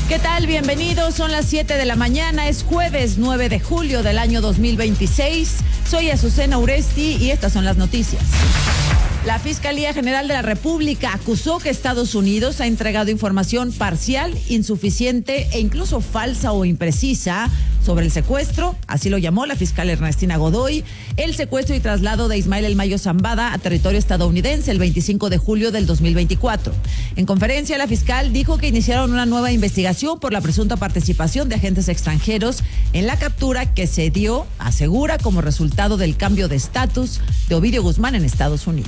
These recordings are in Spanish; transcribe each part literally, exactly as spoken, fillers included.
¿Qué tal? Bienvenidos, son las siete de la mañana, es jueves nueve de julio del año dos mil veintiséis. Soy Azucena Uresti y estas son las noticias. La Fiscalía General de la República acusó que Estados Unidos ha entregado información parcial, insuficiente e incluso falsa o imprecisa sobre el secuestro, así lo llamó la fiscal Ernestina Godoy, el secuestro y traslado de Ismael El Mayo Zambada a territorio estadounidense el veinticinco de julio del dos mil veinticuatro. En conferencia, la fiscal dijo que iniciaron una nueva investigación por la presunta participación de agentes extranjeros en la captura que se dio, asegura, como resultado del cambio de estatus de Ovidio Guzmán en Estados Unidos.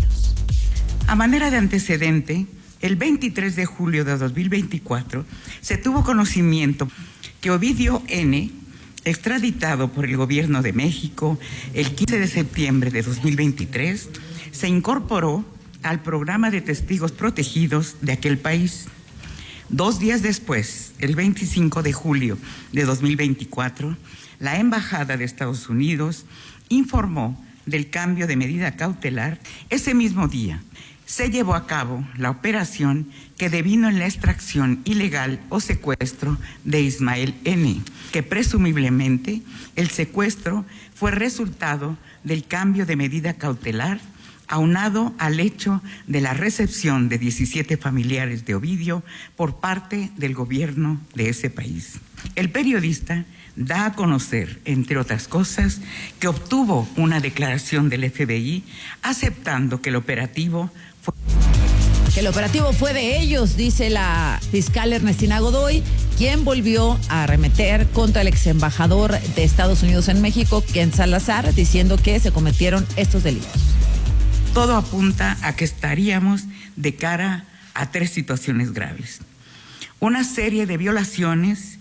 A manera de antecedente, el veintitrés de julio de dos mil veinticuatro se tuvo conocimiento que Ovidio N., extraditado por el gobierno de México el quince de septiembre de dos mil veintitrés, se incorporó al programa de testigos protegidos de aquel país. Dos días después, el veinticinco de julio de dos mil veinticuatro, la Embajada de Estados Unidos informó del cambio de medida cautelar. Ese mismo día se llevó a cabo la operación que devino en la extracción ilegal o secuestro de Ismael N., que presumiblemente el secuestro fue resultado del cambio de medida cautelar, aunado al hecho de la recepción de diecisiete familiares de Ovidio por parte del gobierno de ese país. El periodista da a conocer, entre otras cosas, que obtuvo una declaración del F B I aceptando que el operativo fue... Que el operativo fue de ellos, dice la fiscal Ernestina Godoy, quien volvió a arremeter contra el ex embajador de Estados Unidos en México, Ken Salazar, diciendo que se cometieron estos delitos. Todo apunta a que estaríamos de cara a tres situaciones graves. Una serie de violaciones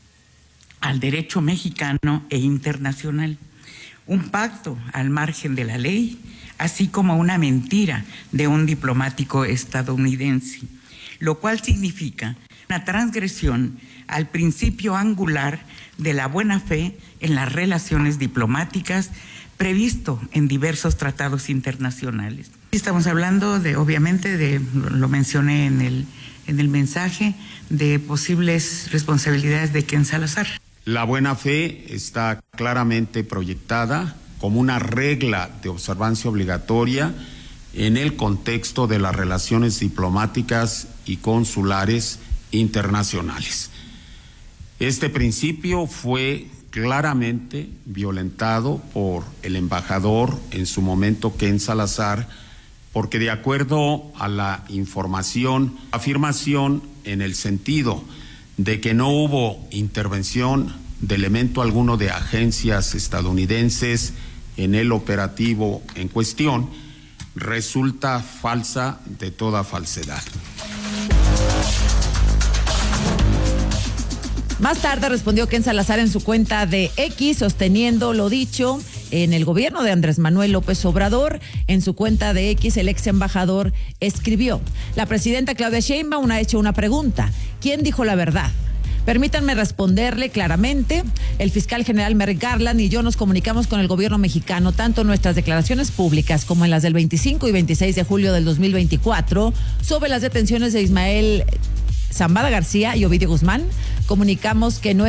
al derecho mexicano e internacional, un pacto al margen de la ley, así como una mentira de un diplomático estadounidense, lo cual significa una transgresión al principio angular de la buena fe en las relaciones diplomáticas previsto en diversos tratados internacionales. Estamos hablando de, obviamente, de, lo mencioné en el, en el mensaje, de posibles responsabilidades de Ken Salazar. La buena fe está claramente proyectada como una regla de observancia obligatoria en el contexto de las relaciones diplomáticas y consulares internacionales. Este principio fue claramente violentado por el embajador en su momento, Ken Salazar, porque de acuerdo a la información, afirmación en el sentido de que no hubo intervención de elemento alguno de agencias estadounidenses en el operativo en cuestión, resulta falsa de toda falsedad. Más tarde respondió Ken Salazar en su cuenta de X, sosteniendo lo dicho en el gobierno de Andrés Manuel López Obrador. En su cuenta de X, el ex embajador escribió: la presidenta Claudia Sheinbaum ha hecho una pregunta. ¿Quién dijo la verdad? Permítanme responderle claramente. El fiscal general Merrick Garland y yo nos comunicamos con el gobierno mexicano, tanto en nuestras declaraciones públicas como en las del veinticinco y veintiséis de julio del dos mil veinticuatro, sobre las detenciones de Ismael Zambada García y Ovidio Guzmán. Comunicamos que no